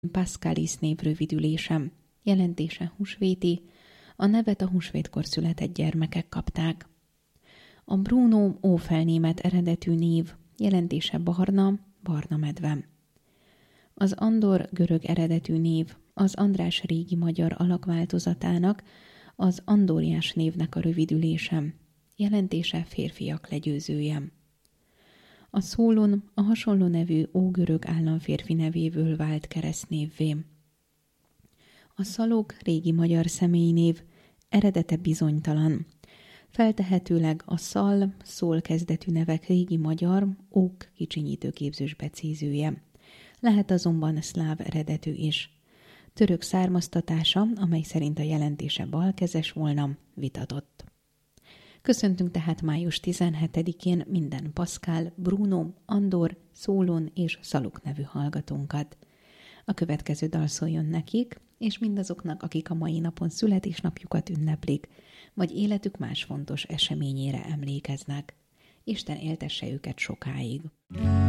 Paschalis név rövidülése, jelentése húsvéti, a nevet a húsvétkor született gyermekek kapták. A Bruno ófelnémet eredetű név, jelentése barna, barna medve. Az Andor görög eredetű név, az András régi magyar alakváltozatának, az Andóriás névnek a rövidülése, jelentése férfiak legyőzője. A Szólon a hasonló nevű ógörög államférfi nevéből vált keresztnévvé. A Szalog régi magyar személynév, eredete bizonytalan. Feltehetőleg a szól kezdetű nevek régi magyar, ók kicsinyítőképzős becézője. Lehet azonban szláv eredetű is. Török származtatása, amely szerint a jelentése balkezes volna, vitatott. Köszöntünk tehát május 17-én minden Pascal, Bruno, Andor, Szólon és Szaluk nevű hallgatónkat. A következő dal szóljon nekik, és mindazoknak, akik a mai napon születésnapjukat ünneplik, vagy életük más fontos eseményére emlékeznek. Isten éltesse őket sokáig.